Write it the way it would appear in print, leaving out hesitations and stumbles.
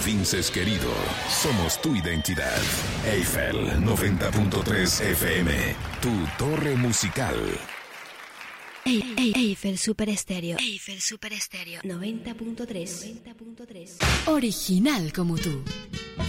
Princes querido, somos tu identidad. Eiffel 90.3 FM, tu torre musical. Eiffel Super Estéreo. Eiffel Super Estéreo 90.3. Original como tú.